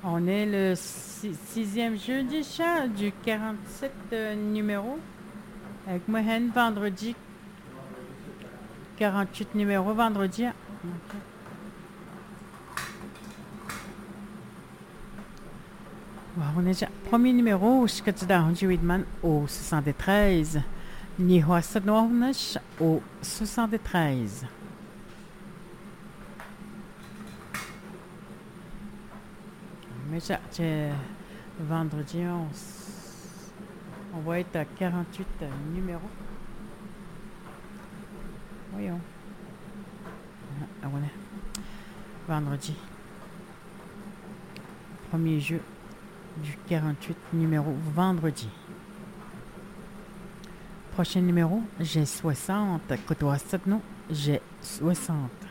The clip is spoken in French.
On est le sixième jeu du chat du 47 numéro. Avec Mohen vendredi. 48 numéro vendredi. Okay. On est déjà premier numéro. Shikatsuda Honji Widman au 73. Nihwa Sadnohnash au 73. Mais j'ai vendredi, on va être à 48 numéros. Voyons. Voilà. Vendredi. Premier jeu du 48 numéro vendredi. Prochain numéro, j'ai 60. Kotoa Sadno, j'ai 60.